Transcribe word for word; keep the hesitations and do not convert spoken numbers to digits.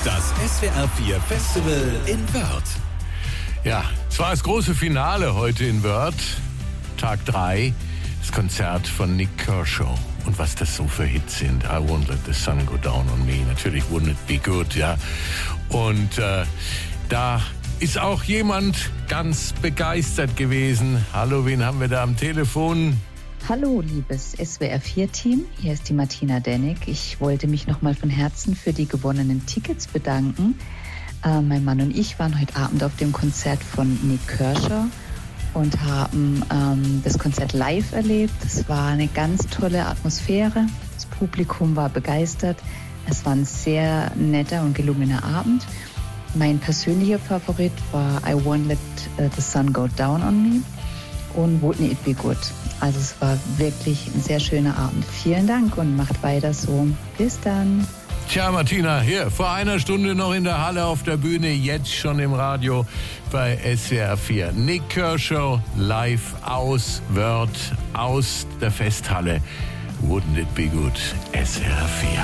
Das S W R vier Festival in Wörth. Ja, es war das große Finale heute in Wörth, Tag drei, das Konzert von Nik Kershaw. Und was das so für Hits sind. I Won't Let the Sun Go Down on Me. Natürlich Wouldn't It Be Good, ja. Und äh, da ist auch jemand ganz begeistert gewesen. Hallo, wen haben wir da am Telefon? Hallo, liebes S W R vier Team. Hier ist die Martina Dennig. Ich wollte mich nochmal von Herzen für die gewonnenen Tickets bedanken. Äh, mein Mann und ich waren heute Abend auf dem Konzert von Nik Kershaw und haben ähm, das Konzert live erlebt. Es war eine ganz tolle Atmosphäre. Das Publikum war begeistert. Es war ein sehr netter und gelungener Abend. Mein persönlicher Favorit war I Won't Let the Sun Go Down on Me und Wouldn't It Be Good. Also es war wirklich ein sehr schöner Abend. Vielen Dank und macht weiter so. Bis dann. Tja, Martina, hier, vor einer Stunde noch in der Halle auf der Bühne, jetzt schon im Radio bei S W R vier. Nik Kershaw live aus Wörth, aus der Festhalle. Wouldn't It Be Good, S W R vier.